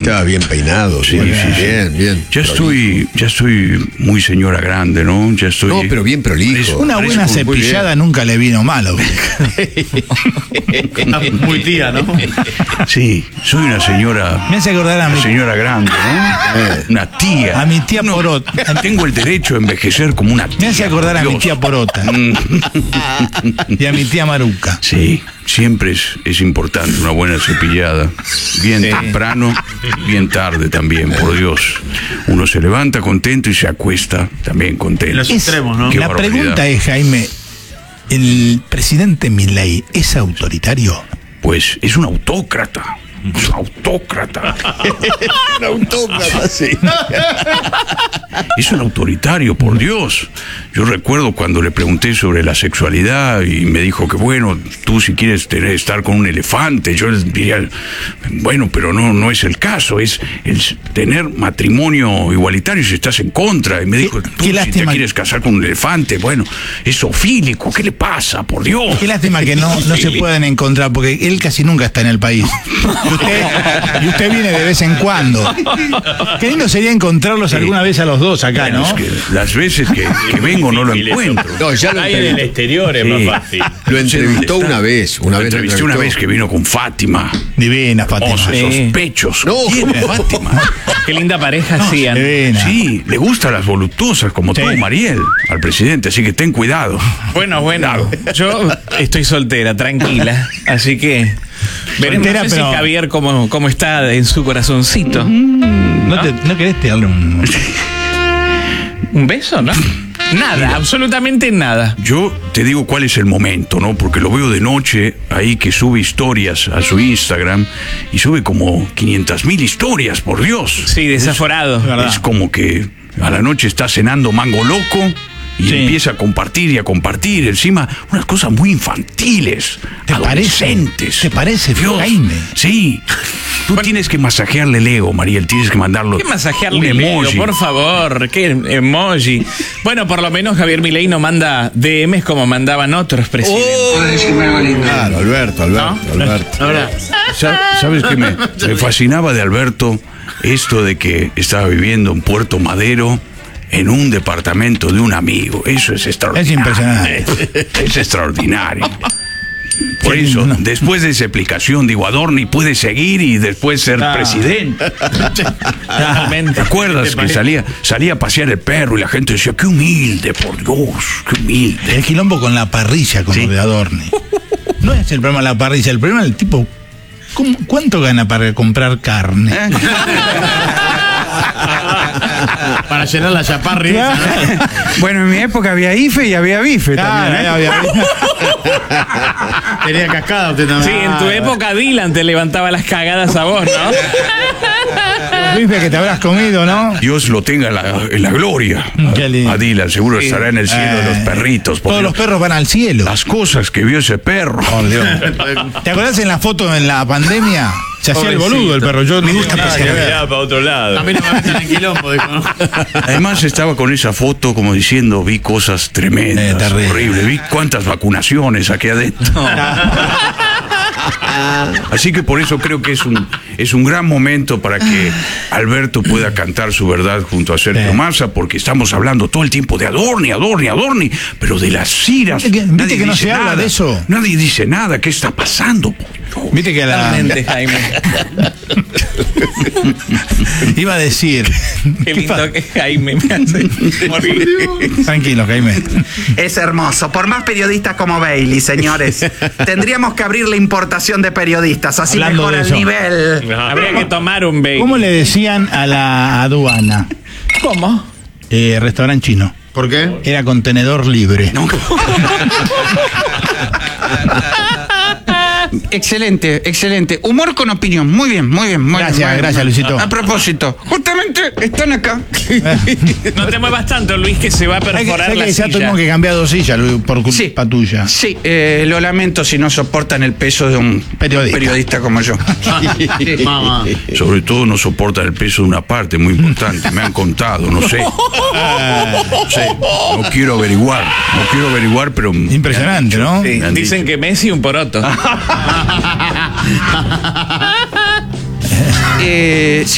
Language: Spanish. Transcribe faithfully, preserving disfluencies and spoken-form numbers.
estaba bien peinado. Sí, bien, sí, sí. bien, bien. Ya estoy, ya estoy muy señora grande, ¿no? Ya estoy. No, pero bien prolijo. Una buena cepillada nunca le vino malo. Muy tía, ¿no? Sí, soy una señora. Me hace acordar a mi, señora grande, ¿no? Eh. Una tía. a mi tía No, Porota. tengo el derecho a envejecer como una tía. Me hace acordar a mi Dios. tía Porota Mm. y a mi tía Maruca. Sí, siempre es, es importante una buena cepillada. Bien Sí. temprano, bien tarde también, por Dios. Uno se levanta contento y se acuesta también contento. Los extremos, ¿no? Qué La barbaridad. pregunta es, Jaime, ¿el presidente Milei es autoritario? Pues es un autócrata. Es un autócrata. Un autócrata, sí. Es un autoritario, por Dios. Yo recuerdo cuando le pregunté sobre la sexualidad y me dijo que bueno, tú si quieres tener, estar con un elefante, yo les diría, bueno, pero no, no es el caso, es el tener matrimonio igualitario si estás en contra. Y me dijo, tú qué si te lástima. quieres casar con un elefante, bueno, es zoofílico, ¿qué le pasa, por Dios? Qué lástima que no, no se puedan encontrar, porque él casi nunca está en el país. Y usted, y usted viene de vez en cuando. Qué lindo sería encontrarlos alguna vez a los dos acá, Bueno, ¿no? es que las veces que, que vengo no lo encuentro. No, ya lo Ahí en el entrevistó, exterior es Sí. más fácil. lo entrevistó una vez. Una Lo vez lo entrevisté una vez entrevistó. que vino con Fátima. Divina, Fátima. Hermosa, Sí. esos pechos. No. ¿Quién es Fátima? Qué linda pareja hacían. Divina. Sí, le gustan las voluptuosas como Sí. tú, Mariel, al presidente, así que ten cuidado. Bueno, bueno, yo estoy soltera, tranquila, así que veremos. Soltera, No sé pero- si Javier cómo, cómo está en su corazoncito. ¿No, te, ¿No querés darle un...? ¿Un beso, no? Nada, absolutamente nada. Yo te digo cuál es el momento, ¿no? Porque lo veo de noche ahí que sube historias a su Instagram y sube como quinientas mil historias, por Dios. Sí, desaforado. verdad. Es como que a la noche está cenando mango loco y Sí. empieza a compartir y a compartir. Encima, unas cosas muy infantiles. ¿Te parece? adolescentes. ¿Te parece, Dios. Jaime? Sí. Tú tienes que masajearle el ego, Mariel. Tienes que mandarlo. ¿Qué masajearle un el ego, emoji. por favor? ¿Qué emoji? Bueno, por lo menos Javier Milei no manda D Ms como mandaban otros presidentes. Claro, Alberto, Alberto, Alberto. Ahora, Sa- ¿Sabes qué me, me fascinaba de Alberto? Esto de que estaba viviendo en Puerto Madero en un departamento de un amigo. Eso es extraordinario. Es impresionante. Es extraordinario. Por Qué eso, lindo, ¿no? después de esa explicación, digo, Adorni puede seguir y después ser Ah. presidente. Totalmente. ¿Te acuerdas que salía, salía a pasear el perro y la gente decía, qué humilde, por Dios, qué humilde? El quilombo con la parrilla, como Sí. de Adorni. No es el problema la parrilla, el problema es el tipo. ¿cómo- ¿Cuánto gana para comprar carne? ¿Eh? para llenar la chaparri. esa, ¿no? Bueno, en mi época había I F E y había bife Claro, también. ¿eh? había- había- Tenía cascada usted también. Sí, en tu época Dylan te levantaba las cagadas a vos, ¿no? bife que te habrás comido, ¿no? Dios lo tenga en la, en la gloria. Qué lindo. A Dylan, seguro estará en el cielo de los perritos. porque Todos los perros van al cielo. Las cosas que vio ese perro. Por Dios. ¿Te acordás en la foto en la pandemia? Se hacía el boludo el perro. Yo me gusta pasear. para otro lado. También no me metan en quilombo, dijo, ¿no? Además estaba con esa foto como diciendo, vi cosas tremendas, Eh, terrible. horribles, vi cuántas vacunaciones aquí adentro. Así que por eso creo que es un, es un gran momento para que Alberto pueda cantar su verdad junto a Sergio Sí. Massa, porque estamos hablando todo el tiempo de Adorni, Adorni, Adorni, pero de las iras. ¿Viste que- viste nadie que no dice se habla nada. de eso? Nadie dice nada. ¿Qué está pasando? Por Dios? Viste que la. Totalmente, Jaime. Iba a decir. Qué lindo que Jaime me hace morir. Tranquilo, Jaime. Es hermoso. Por más periodistas como Bailey, señores. Tendríamos que abrir la importación de periodistas. Así Hablando mejora de el eso. nivel. Habría que tomar un baby. ¿Cómo le decían a la aduana? ¿Cómo? Eh, restaurante chino. ¿Por qué? Era contenedor libre. Excelente, excelente. Humor con opinión. Muy bien, muy bien. Muy Gracias, bien, muy bien. gracias, Luisito. A propósito, justamente están acá. No te muevas tanto, Luis, que se va a Hay que, perforar hay la que ya silla. tuvimos que cambiar dos sillas Luis, por culpa Sí. tuya. Sí, eh, lo lamento si no soportan el peso de un Periodista. periodista como yo. Mamá. Sobre todo no soporta el peso de una parte muy importante. Me han contado, no sé. No sé, no quiero averiguar. No quiero averiguar, pero... Impresionante, ¿no? me han Dicen dicho. que Messi un poroto. Eh,